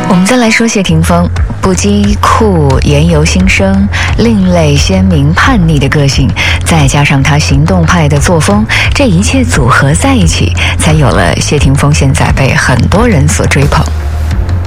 我们再来说谢霆锋，不羁酷、言由心生、另类鲜明、叛逆的个性，再加上他行动派的作风，这一切组合在一起，才有了谢霆锋现在被很多人所追捧。